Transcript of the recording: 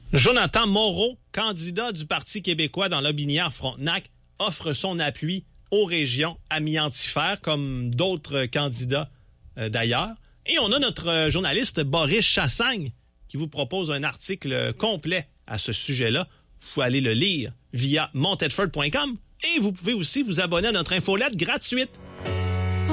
Jonathan Moreau, candidat du Parti québécois dans Lobinière-Frontenac, offre son appui aux régions amiantifères, comme d'autres candidats d'ailleurs. Et on a notre journaliste Boris Chassagne qui vous propose un article complet à ce sujet-là. Vous pouvez aller le lire via montedford.com et vous pouvez aussi vous abonner à notre infolette gratuite.